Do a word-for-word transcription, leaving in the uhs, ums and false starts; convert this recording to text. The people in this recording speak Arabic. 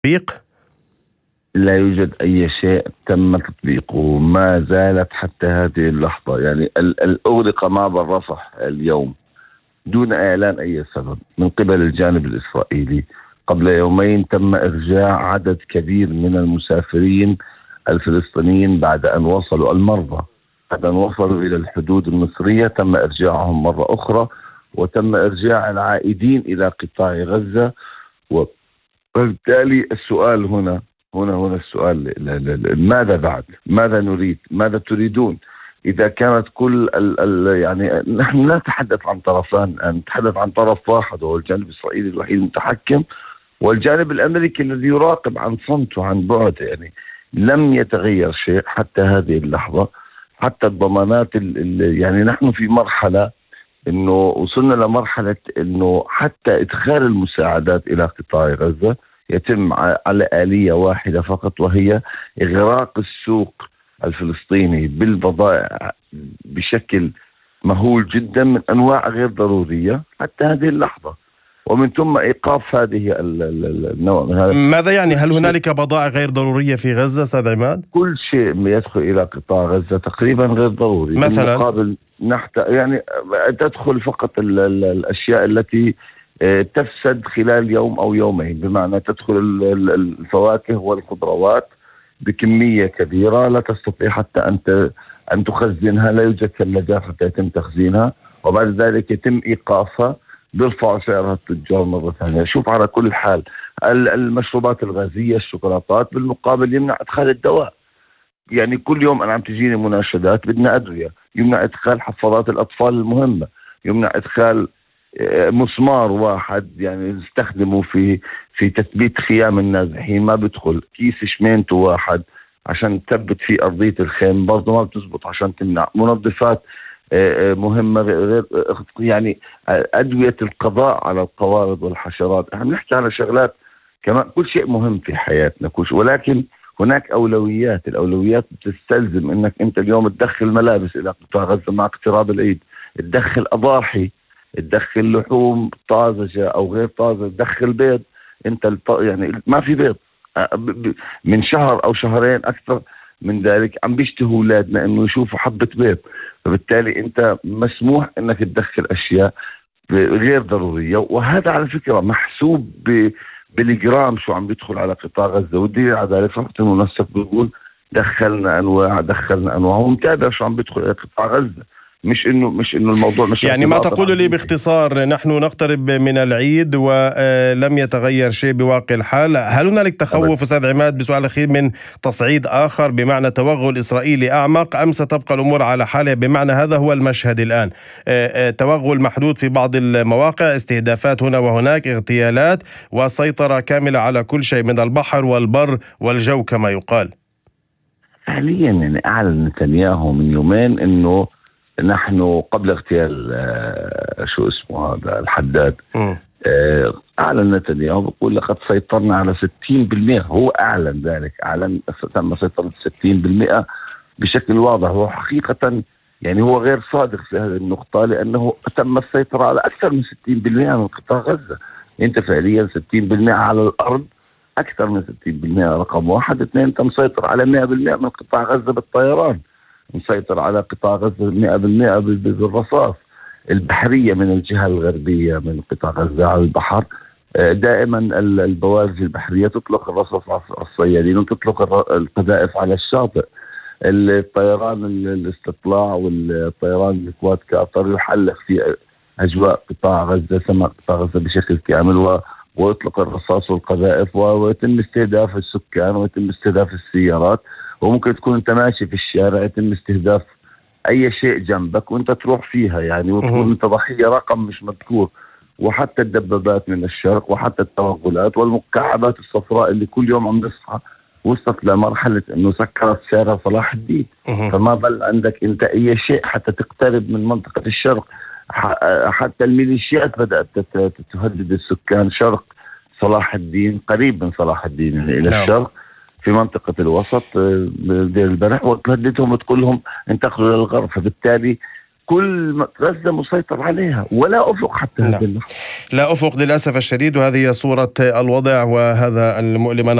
تطبيق؟ لا يوجد أي شيء تم تطبيقه، ما زالت حتى هذه اللحظة. يعني الأغلق معبر رفح اليوم دون إعلان أي سبب من قبل الجانب الإسرائيلي. قبل يومين تم إرجاع عدد كبير من المسافرين الفلسطينيين بعد أن وصلوا المرضى بعد أن وصلوا إلى الحدود المصرية، تم إرجاعهم مرة أخرى، وتم إرجاع العائدين إلى قطاع غزة. وبالتالي السؤال هنا هنا هنا السؤال، ماذا بعد؟ ماذا نريد؟ ماذا تريدون؟ إذا كانت كل ال ال يعني نحن لا نتحدث عن طرفان، نتحدث عن طرف واحد وهو الجانب الإسرائيلي الوحيد المتحكم، والجانب الأمريكي الذي يراقب عن صمت وعن بعد. يعني لم يتغير شيء حتى هذه اللحظة، حتى الضمانات يعني نحن في مرحلة إنه وصلنا لمرحلة إنه حتى إدخال المساعدات إلى قطاع غزة يتم على آلية واحدة فقط، وهي إغراق السوق الفلسطيني بالبضائع بشكل مهول جدا من أنواع غير ضرورية حتى هذه اللحظة، ومن ثم إيقاف هذه النوع من هذا. ماذا يعني؟ هل هنالك بضائع غير ضرورية في غزة أستاذ عماد؟ كل شيء يدخل إلى قطاع غزة تقريبا غير ضروري. مثلا بالمقابل نحت يعني تدخل فقط ال ال الأشياء التي تفسد خلال يوم أو يومين، بمعنى تدخل الفواكه والخضروات بكمية كبيرة لا تستطيع حتى أن أن تخزنها، لا يوجد ثلاجات حتى يتم تخزينها، وبعد ذلك يتم إيقافها، بيرفعوا سعرها التجار مرة ثانية. شوف على كل حال المشروبات الغازية، الشوكولاتات، بالمقابل يمنع إدخال الدواء. يعني كل يوم أنا عم تجيني مناشدات بدنا أدوية، يمنع إدخال حفاضات الأطفال المهمة، يمنع إدخال مسمار واحد يعني نستخدمه في في تثبيت خيام النازحين، ما بدخل كيس شمينته واحد عشان تثبت فيه أرضية الخيم، برضه ما بتزبط عشان تمنع منظفات مهمة غير يعني أدوية القضاء على القوارض والحشرات. احنا بنحكي على شغلات كمان، كل شيء مهم في حياتنا كل شيء، ولكن هناك أولويات. الأولويات بتستلزم أنك أنت اليوم تدخل ملابس إلى قطاع غزة مع اقتراب العيد، تدخل أضاحي، تدخل لحوم طازجة أو غير طازجة، تدخل بيض. أنت الط... يعني ما في بيض من شهر أو شهرين أكثر من ذلك عم بيشتهوا أولادنا إنه يشوفوا حبة بيض، فبالتالي أنت مسموح إنك تدخل أشياء غير ضرورية. وهذا على فكرة محسوب ب... بالجرام شو عم بيدخل على قطاع غزة، والدليل على ذلك رحت المنسق بيقول دخلنا أنواع دخلنا أنواع ومتابع شو عم بيدخل على قطاع غزة، مش انه مش انه الموضوع مش يعني ما تقول لي باختصار نحن نقترب من العيد ولم يتغير شيء بواقع الحال. هل هنالك تخوف استاذ عماد بسؤال اخير من تصعيد اخر بمعنى توغل اسرائيلي اعمق، ام ستبقى الامور على حالها؟ بمعنى هذا هو المشهد الان، توغل محدود في بعض المواقع، استهدافات هنا وهناك، اغتيالات، وسيطرة كاملة على كل شيء من البحر والبر والجو كما يقال. فعليا يعني اعلن نتنياهو من يومين انه نحن قبل اغتيال آه شو اسمه هذا الحداد، آه أعلن نتنياهو بيقول لقد سيطرنا على ستين بالمئة. هو أعلن ذلك، أعلن تم سيطرة ستين بالمئة بشكل واضح. هو حقيقة يعني هو غير صادق في هذه النقطة، لأنه تم السيطرة على أكثر من ستين بالمئة من قطاع غزة. أنت فعليا ستين بالمئة على الأرض، أكثر من ستين بالمئة رقم واحد. اثنين، تم سيطرة على مئة بالمئة من قطاع غزة بالطيران، مسيطر على قطاع غزة مئة بالمئة بالرصاص. البحرية من الجهة الغربية من قطاع غزة على البحر، دائما البوارج البحرية تطلق الرصاص على الصيادين وتطلق القذائف على الشاطئ. الطيران الاستطلاع والطيران الكواد كاطر يحلق في أجواء قطاع غزة، سماء قطاع غزة بشكل كامل، ويطلق الرصاص والقذائف، ويتم استهداف السكان ويتم استهداف السيارات. وممكن تكون انت ماشي في الشارع يتم استهداف اي شيء جنبك وانت تروح فيها يعني، وتكون انت ضحية رقم مش مذكور. وحتى الدبابات من الشرق وحتى التوغلات والمكعبات الصفراء اللي كل يوم عم نصحى وصلت لمرحلة انه سكرت شارع صلاح الدين. فما بل عندك انت اي شيء حتى تقترب من منطقة الشرق. حتى الميليشيات بدأت تهدد السكان شرق صلاح الدين، قريب من صلاح الدين يعني الى الشرق في منطقة الوسط دير البرح، وتهددهم وتقول لهم انتقلوا للغرب. فبالتالي كل غزة مسيطر عليها ولا أفق حتى هذه اللحظة. لا أفق للأسف الشديد، وهذه هي صورة الوضع وهذا المؤلم.